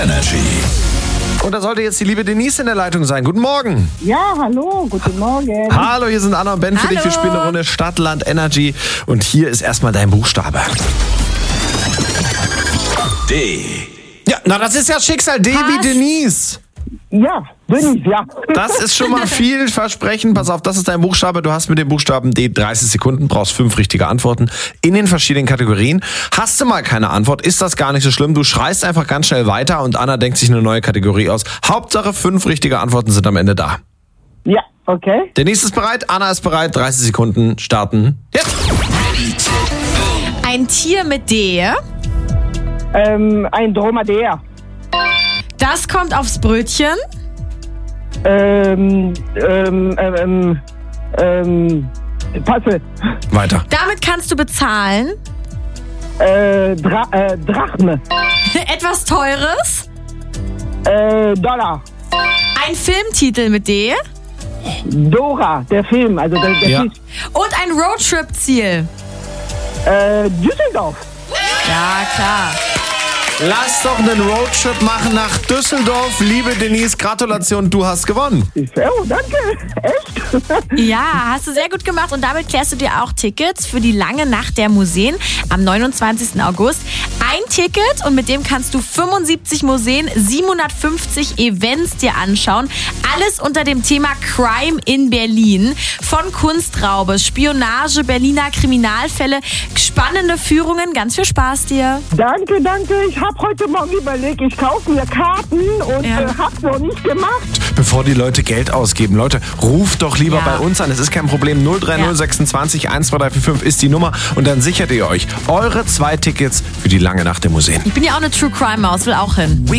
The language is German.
Energy. Und da sollte jetzt die liebe Denise in der Leitung sein. Guten Morgen. Ja, hallo, guten Morgen. Hallo, hier sind Anna und Ben für dich. Wir spielen eine Runde Stadt, Land, Energy. Und hier ist erstmal dein Buchstabe. D. Ja, na das ist ja Schicksal. D wie Denise. Ja, bin ich, ja. Das ist schon mal vielversprechend. Pass auf, das ist dein Buchstabe. Du hast mit dem Buchstaben D 30 Sekunden, brauchst 5 richtige Antworten in den verschiedenen Kategorien. Hast du mal keine Antwort, ist das gar nicht so schlimm. Du schreist einfach ganz schnell weiter und Anna denkt sich eine neue Kategorie aus. Hauptsache 5 richtige Antworten sind am Ende da. Ja, okay. Denise ist bereit, Anna ist bereit. 30 Sekunden starten jetzt. Ein Tier mit D. Ein Dromedar. Das kommt aufs Brötchen. Passe. Weiter. Damit kannst du bezahlen. Drachme. Etwas Teures. Dollar. Ein Filmtitel mit D. Dora, der Film, also der Ja. Film. Und ein Roadtrip-Ziel. Düsseldorf. Ja, klar. Lass doch einen Roadtrip machen nach Düsseldorf. Liebe Denise, Gratulation, du hast gewonnen. Oh, danke. Echt? Ja, hast du sehr gut gemacht und damit klärst du dir auch Tickets für die lange Nacht der Museen am 29. August. Ein Ticket und mit dem kannst du 75 Museen, 750 Events dir anschauen. Alles unter dem Thema Crime in Berlin. Von Kunstraube, Spionage, Berliner Kriminalfälle, spannende Führungen. Ganz viel Spaß dir. Danke. Ich habe heute Morgen überlegt, ich kaufe mir Karten und hab's noch nicht gemacht. Bevor die Leute Geld ausgeben, Leute, ruft doch lieber bei uns an. Es ist kein Problem. 03026 12345 ist die Nummer und dann sichert ihr euch eure 2 Tickets für die lange Nacht der Museen. Ich bin ja auch eine True Crime Maus, will auch hin.